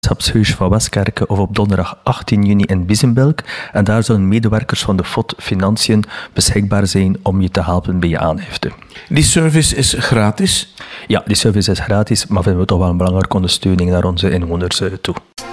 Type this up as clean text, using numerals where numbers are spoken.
gemeenschapshuis van Westkerke of op donderdag 18 juni in Biezenbulk. En daar zullen medewerkers van de FOD Financiën beschikbaar zijn om je te helpen bij je aangifte. Die service is gratis? Ja, die service is gratis, maar vinden we toch wel een belangrijke ondersteuning naar onze inwoners toe.